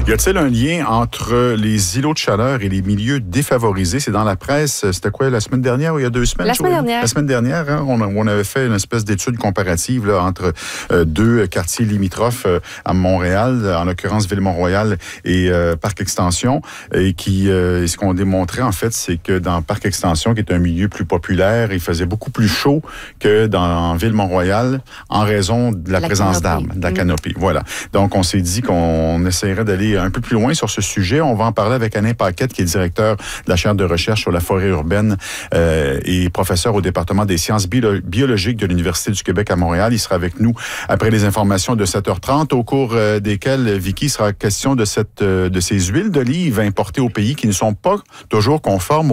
Y a-t-il un lien entre les îlots de chaleur et les milieux défavorisés? C'est dans la presse, c'était quoi, la semaine dernière ou il y a 2 semaines? La semaine dernière. La semaine dernière, hein, on avait fait une espèce d'étude comparative là, entre 2 quartiers limitrophes à Montréal, en l'occurrence Ville-Mont-Royal et Parc Extension, et ce qu'on démontrait en fait, c'est que dans Parc Extension, qui est un milieu plus populaire, il faisait beaucoup plus chaud que dans Ville-Mont-Royal en raison de la présence d'arbres, de la canopée. Voilà. Donc, on s'est dit qu'on essaierait d'aller un peu plus loin sur ce sujet. On va en parler avec Alain Paquette, qui est directeur de la chaire de recherche sur la forêt urbaine et professeur au département des sciences biologiques de l'Université du Québec à Montréal. Il sera avec nous après les informations de 7h30, au cours desquelles, Vicky, sera question de ces huiles d'olive importées au pays qui ne sont pas toujours conformes